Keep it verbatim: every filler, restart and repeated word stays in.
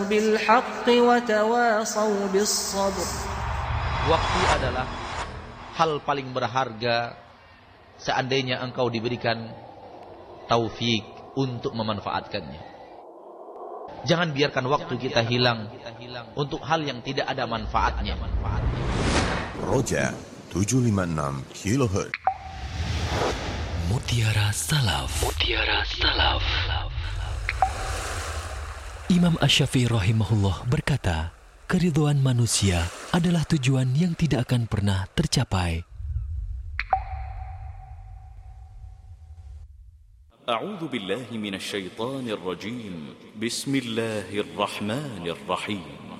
بالحق وتواصوا بالصبر. Waktu adalah hal paling berharga seandainya engkau diberikan taufik untuk memanfaatkannya. Jangan biarkan waktu kita hilang untuk hal yang tidak ada manfaatnya. Roja tujuh lima enam kilohertz. Mutiara Salaf. Mutiara Salaf. Imam Asy-Syafi'i rahimahullah berkata, keridhaan manusia adalah tujuan yang tidak akan pernah tercapai. أعوذ بالله من الشيطان الرجيم بسم الله الرحمن الرحيم